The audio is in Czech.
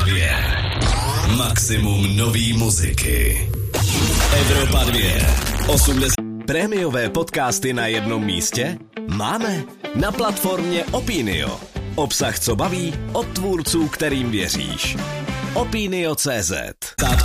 2. Maximum nový muziky. Evropa 2. 80. Prémiové podcasty na jednom místě? Máme. Na platformě Opinio. Obsah, co baví, od tvůrců, kterým věříš. Opinio.cz